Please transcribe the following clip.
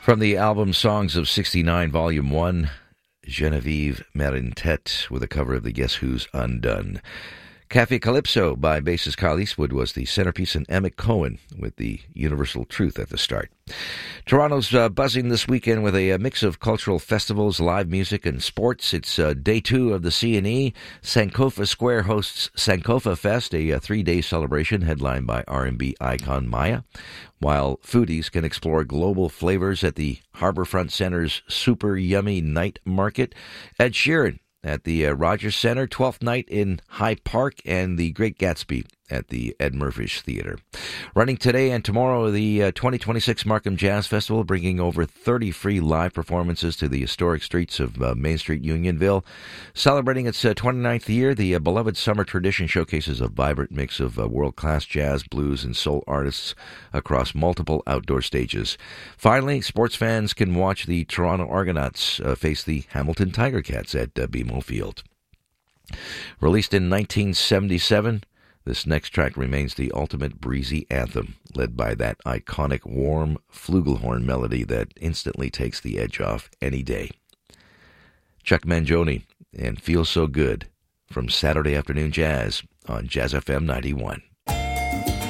From the album Songs of 69, Volume 1, Genevieve Marintet with a cover of the Guess Who's Undone. Cafe Calypso by bassist Kyle Eastwood was the centerpiece, and Emmett Cohen with the Universal Truth at the start. Toronto's buzzing this weekend with a mix of cultural festivals, live music, and sports. It's day 2 of the C&E. Sankofa Square hosts Sankofa Fest, a 3-day celebration headlined by R&B icon Maya, while foodies can explore global flavors at the Harbourfront Center's Super Yummy Night Market. Ed Sheeran at the Rogers Center, 12th Night in High Park, and the Great Gatsby at the Ed Murphy's Theater. Running today and tomorrow, the 2026 Markham Jazz Festival, bringing over 30 free live performances to the historic streets of Main Street, Unionville. Celebrating its 29th year, the beloved summer tradition showcases a vibrant mix of world-class jazz, blues, and soul artists across multiple outdoor stages. Finally, sports fans can watch the Toronto Argonauts face the Hamilton Tiger Cats at BMO Field. Released in 1977, this next track remains the ultimate breezy anthem, led by that iconic warm flugelhorn melody that instantly takes the edge off any day. Chuck Mangione and Feel So Good from Saturday Afternoon Jazz on Jazz FM 91.